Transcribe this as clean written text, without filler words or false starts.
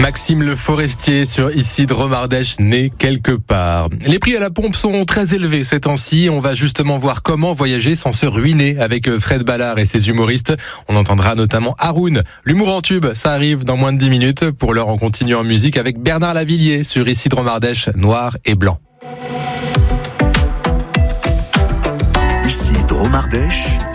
Maxime Le Forestier sur Ici Dromardèche, né quelque part. Les prix à la pompe sont très élevés ces temps-ci. On va justement voir comment voyager sans se ruiner avec Fred Ballard et ses humoristes. On entendra notamment Haroun. L'humour en tube, ça arrive dans moins de 10 minutes. Pour l'heure, on continue en musique avec Bernard Lavilliers sur Ici Dromardèche, noir et blanc. Ici Dromardèche.